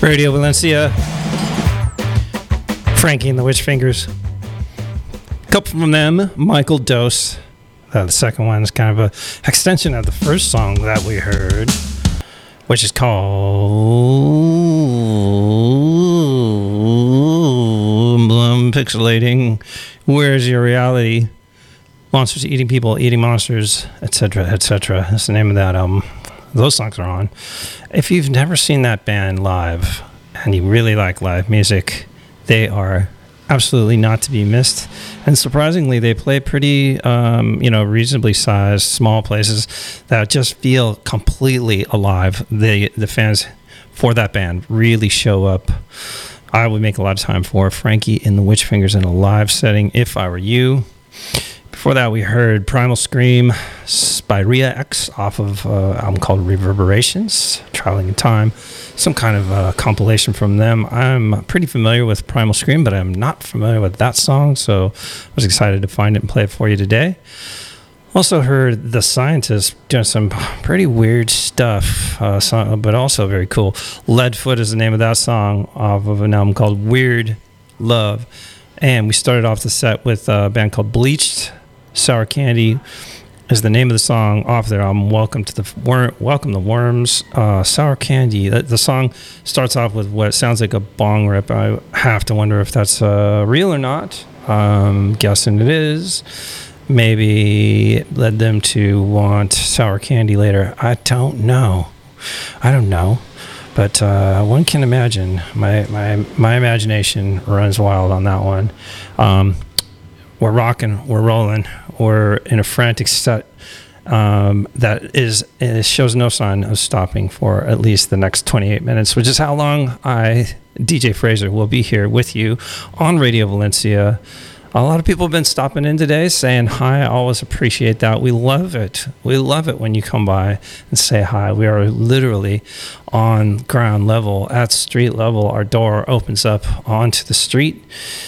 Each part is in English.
Radio Valencia, Frankie and the Witch Fingers. A couple from them, Michael Dose. The second one is kind of an extension of the first song that we heard, which is called Pixelating. Where's Your Reality? Monsters eating people, eating monsters, etc., etc. That's the name of that album. Those songs are on. If you've never seen that band live and you really like live music, they are absolutely not to be missed. And surprisingly, they play pretty, reasonably sized, small places that just feel completely alive. The fans for that band really show up. I would make a lot of time for Frankie and the Witch Fingers in a live setting if I were you. Before that, we heard Primal Scream by Ria X off of an album called Reverberations, Traveling in Time, some kind of compilation from them. I'm pretty familiar with Primal Scream, but I'm not familiar with that song, so I was excited to find it and play it for you today. Also heard The Scientist doing some pretty weird stuff, but also very cool. Leadfoot is the name of that song off of an album called Weird Love. And we started off the set with a band called Bleached. Sour Candy is the name of the song off their album Welcome to Worms. Sour Candy, the song starts off with what sounds like a bong rip. I have to wonder if that's real or not. Guessing it is. Maybe it led them to want Sour Candy later. I don't know. But one can imagine. My imagination runs wild on that one. We're rocking, we're rolling, we're in a frantic set that shows no sign of stopping for at least the next 28 minutes, which is how long DJ Fraser, will be here with you on Radio Valencia. A lot of people have been stopping in today saying hi. I always appreciate that. We love it. We love it when you come by and say hi. We are literally on ground level, at street level. Our door opens up onto the street,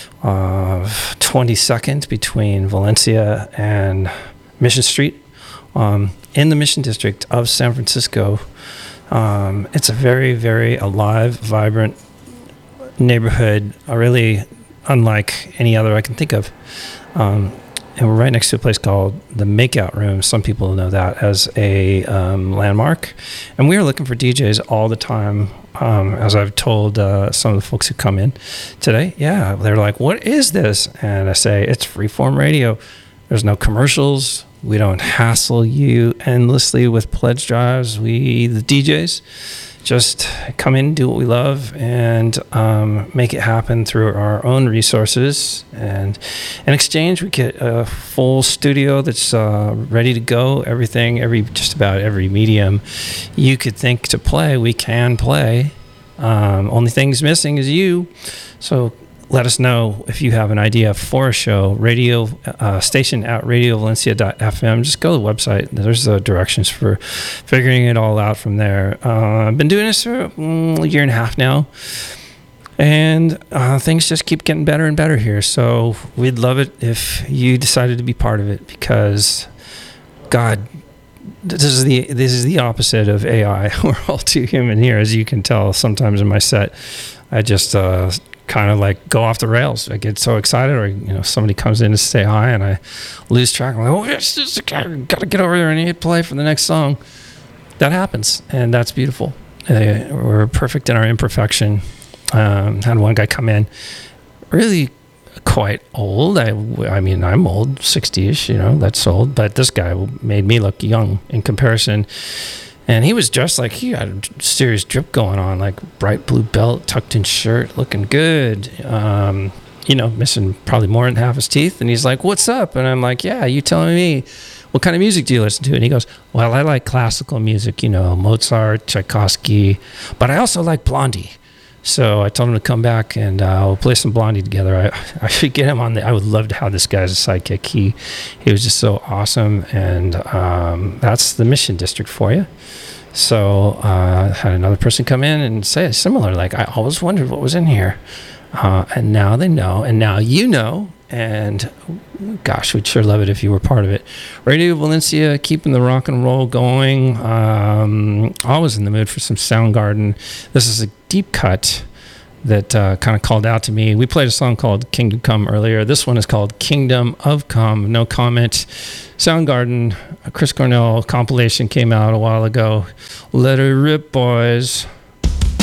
22nd between Valencia and Mission Street, in the Mission District of San Francisco. It's a very, very alive, vibrant neighborhood. Really unlike any other I can think of. And we're right next to a place called the Makeout Room. Some people know that as a landmark. And we are looking for DJs all the time. As I've told some of the folks who come in today, they're like, what is this? And I say, it's freeform radio. There's no commercials. We don't hassle you endlessly with pledge drives. We, the DJs, just come in, do what we love, and make it happen through our own resources. And in exchange, we get a full studio that's ready to go. Just about every medium you could think to play, we can play. Only thing's missing is you. So let us know if you have an idea for a show. Radio station at radiovalencia.fm. Just go to the website. There's the directions for figuring it all out from there. I've been doing this for a year and a half now, and things just keep getting better and better here. So we'd love it if you decided to be part of it, because God, this is the opposite of AI. We're all too human here, as you can tell. Sometimes in my set, I just kind of like go off the rails. I get so excited, or somebody comes in to say hi and I lose track. I'm like, oh yes, gotta get over there and hit play for the next song. That happens, and that's beautiful. We're perfect in our imperfection. Had one guy come in, really quite old. I mean, I'm old, 60ish, that's old, but this guy made me look young in comparison. And he was dressed like he had a serious drip going on, like bright blue belt, tucked in shirt, looking good, missing probably more than half his teeth. And he's like, what's up? And I'm like, yeah, you telling me, what kind of music do you listen to? And he goes, well, I like classical music, Mozart, Tchaikovsky, but I also like Blondie. So I told him to come back and we'll play some Blondie together. I should get him on I would love to have this guy as a sidekick. He was just so awesome. And that's the Mission District for you. So had another person come in and say similar, like, I always wondered what was in here. And now they know, and now you know, and gosh, we'd sure love it if you were part of it. Radio Valencia, keeping the rock and roll going. Always in the mood for some Soundgarden. This is a deep cut that kind of called out to me. We played a song called Kingdom Come earlier. This one is called Kingdom of Come. No comment. Soundgarden, a Chris Cornell compilation came out a while ago. Let it rip, boys.